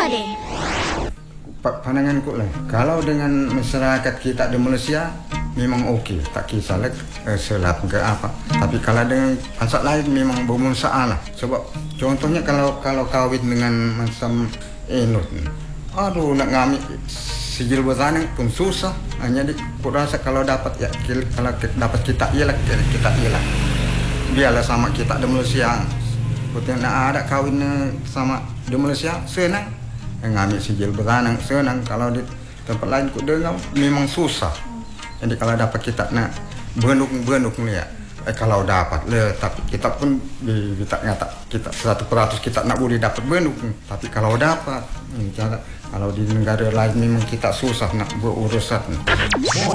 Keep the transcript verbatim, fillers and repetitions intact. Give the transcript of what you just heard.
deh. Pandanganku lah, kalau dengan masyarakat kita di Malaysia memang okey, tak kisahlah eh, selap ke apa. Tapi kalau dengan bangsa lain memang bermasalah. Sebab contohnya kalau kalau kahwin dengan macam Enot, aduh nak ngambil sijil bertanah pun susah. Hanya di kurasa kalau dapat ya kalau dapat kita ialah kita ialah. Biarlah sama kita di Malaysia. Betul nak ada kahwin sama di Malaysia senang. Ngambil sijil bertanah senang, kalau di tempat lain ku dengar memang susah. Jadi kalau dapat kita nak benuk-benuk ni ya, eh, kalau dapat le, tapi kita pun kita nyata kita seratus peratus kita nak boleh dapat benuk. Tapi kalau dapat, kalau di negara lain memang kita susah nak berurusan.